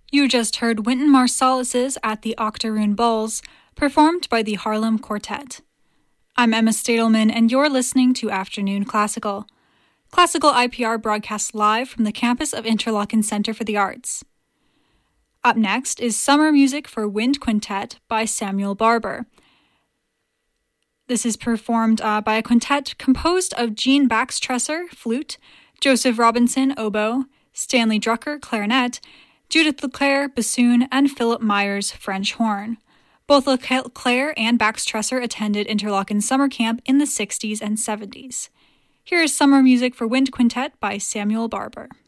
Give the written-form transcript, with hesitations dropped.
You just heard Wynton Marsalis's At the Octoroon Bowls, performed by the Harlem Quartet. I'm Emma Stadelman, and you're listening to Afternoon Classical. Classical IPR broadcasts live from the campus of Interlochen Center for the Arts. Up next is Summer Music for Wind Quintet by Samuel Barber. This is performed by a quintet composed of Jean Baxtresser, flute, Joseph Robinson, oboe, Stanley Drucker, clarinet, Judith Leclerc, bassoon, and Philip Myers, French horn. Both Leclerc and Baxtresser attended Interlochen Summer Camp in the 60s and 70s. Here is Summer Music for Wind Quintet by Samuel Barber.